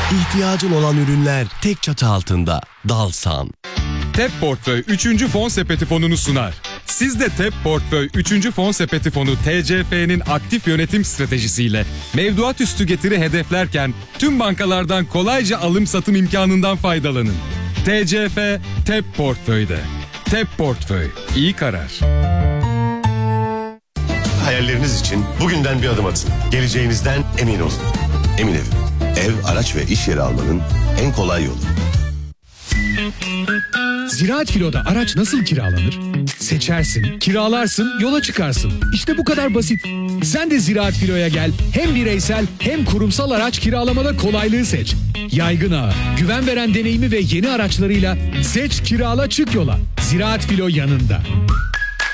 İhtiyacın olan ürünler tek çatı altında. Dalsan. TEP Portföy 3. Fon Sepeti fonunu sunar. Siz de TEP Portföy 3. Fon Sepeti fonu TCF'nin aktif yönetim stratejisiyle mevduat üstü getiri hedeflerken tüm bankalardan kolayca alım satım imkanından faydalanın. TCF TEP Portföy'de. TEP Portföy. İyi karar. Hayalleriniz için bugünden bir adım atın. Geleceğinizden emin olun. Emin Ev. Ev, araç ve iş yeri almanın en kolay yolu. Ziraat Filo'da araç nasıl kiralanır? Seçersin, kiralarsın, yola çıkarsın. İşte bu kadar basit. Sen de Ziraat Filo'ya gel. Hem bireysel hem kurumsal araç kiralamada kolaylığı seç. Yaygın ağı, güven veren deneyimi ve yeni araçlarıyla seç, kirala, çık yola. Ziraat Filo yanında.